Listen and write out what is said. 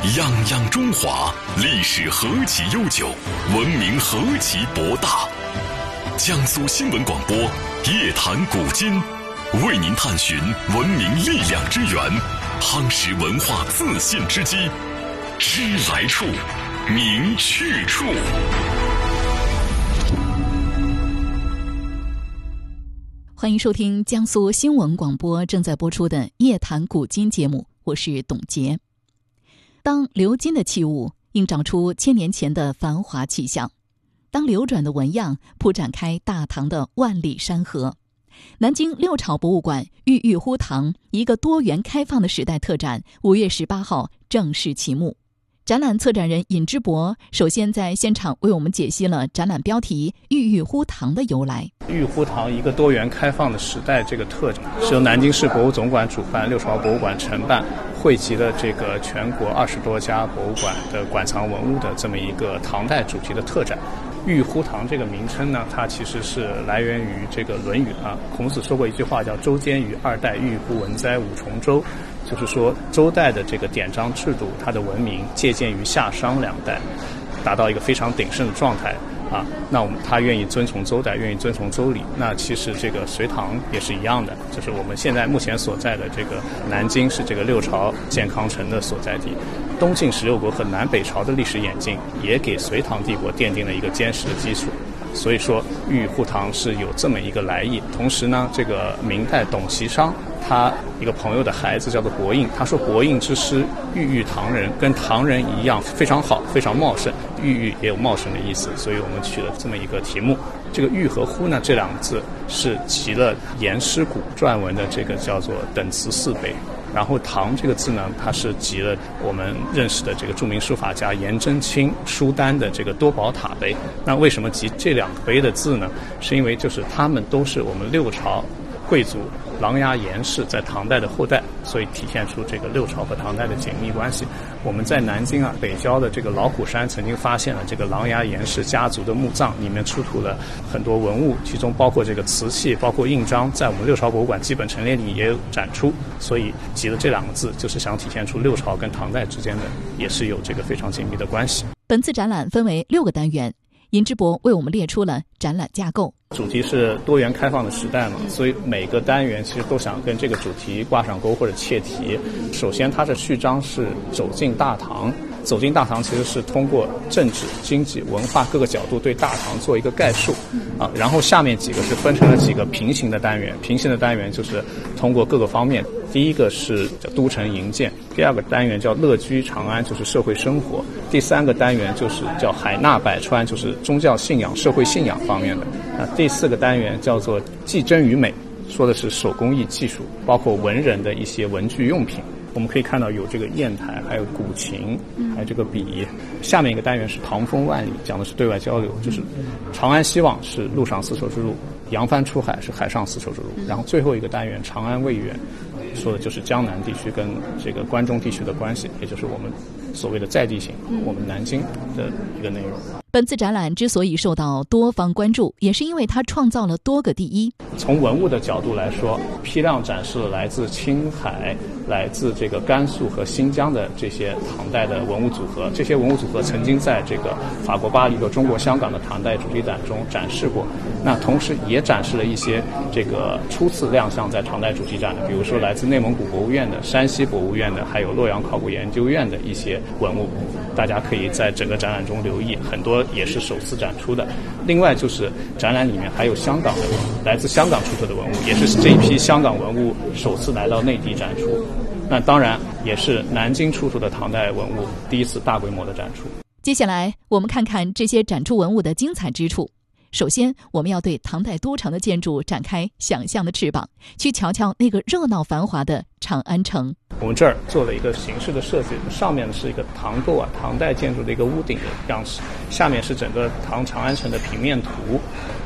泱泱中华，历史何其悠久，文明何其博大。江苏新闻广播夜谈古今，为您探寻文明力量之源，夯实文化自信之基。知来处，明去处。 欢迎收听江苏新闻广播正在播出的夜谈古今节目，我是董洁。当鎏金的器物映照出千年前的繁华气象，当流转的纹样铺展开大唐的万里山河，南京六朝博物馆郁郁乎唐一个多元开放的时代特展5月18号正式启幕。展览策展人尹之博首先在现场为我们解析了展览标题郁郁乎唐的由来。 郁郁乎唐一个多元开放的时代这个特展是由南京市博物总馆主办，六朝博物馆承办，汇集了这个全国20多家博物馆的馆藏文物的这么一个唐代主题的特展。郁郁乎唐这个名称呢，它其实是来源于这个《论语》啊。孔子说过一句话叫周监于2代，郁郁乎文哉，五重周。就是说周代的这个典章制度，它的文明借鉴于夏商2代，达到一个非常鼎盛的状态啊。那他愿意遵从周代，愿意遵从周礼。那其实这个隋唐也是一样的，就是我们现在目前所在的这个南京是这个六朝建康城的所在地。东晋16国和南北朝的历史演进也给隋唐帝国奠定了一个坚实的基础。所以说郁郁乎唐是有这么一个来意。同时呢，这个明代董其昌他一个朋友的孩子叫做伯印，他说伯印之师郁郁唐人，跟唐人一样非常好，非常茂盛。郁郁也有茂盛的意思，所以我们取了这么一个题目。这个郁和乎呢，这2个字是集了颜师古篆文的这个叫做等词4碑。然后唐这个字呢，它是集了我们认识的这个著名书法家颜真卿书丹的这个多宝塔碑。那为什么集这2个碑的字呢？是因为就是他们都是我们六朝贵族琅琊颜氏在唐代的后代，所以体现出这个六朝和唐代的紧密关系。我们在南京啊北郊的这个老虎山曾经发现了这个琅琊颜氏家族的墓葬，里面出土了很多文物，其中包括这个瓷器，包括印章，在我们六朝博物馆基本陈列里也有展出。所以集了这2个字，就是想体现出六朝跟唐代之间的也是有这个非常紧密的关系。 本次展览分为6个单元，尹之博为我们列出了展览架构。 主题是多元开放的时代嘛，所以每个单元其实都想跟这个主题挂上钩或者切题。首先它的序章是走进大唐，走进大唐其实是通过政治、经济、文化各个角度对大唐做一个概述啊。然后下面几个是分成了几个平行的单元，平行的单元就是通过各个方面。第一个是叫都城营建，第2个单元叫乐居长安，就是社会生活，第3个单元就是叫海纳百川，就是宗教信仰、社会信仰方面的。第4个单元叫做技真与美，说的是手工艺技术，包括文人的一些文具用品。我们可以看到有这个砚台，还有古琴，还有这个笔。下面一个单元是唐风万里，讲的是对外交流，就是长安希望是陆上丝绸之路，扬帆出海是海上丝绸之路。然后最后一个单元长安未远，说的就是江南地区跟这个关中地区的关系，也就是我们所谓的在地性，我们南京的一个内容。 本次展览之所以受到多方关注，也是因为它创造了多个第一。 从文物的角度来说，批量展示了来自青海、来自这个甘肃和新疆的这些唐代的文物组合。这些文物组合曾经在这个法国巴黎和中国香港的唐代主题展中展示过。那同时也展示了一些这个初次亮相在唐代主题展的，比如说来自内蒙古博物院的、山西博物院的，还有洛阳考古研究院的一些文物。大家可以在整个展览中留意，很多也是首次展出的。另外就是展览里面还有香港的来自香港出土的文物，也是这一批香港文物首次来到内地展出。那当然也是南京出土的唐代文物第一次大规模的展出。 接下来我们看看这些展出文物的精彩之处。首先，我们要对唐代都城的建筑展开想象的翅膀，去瞧瞧那个热闹繁华的长安城。 我们这儿做了一个形式的设计，上面是一个唐构唐代建筑的一个屋顶的样式，下面是整个长安城的平面图。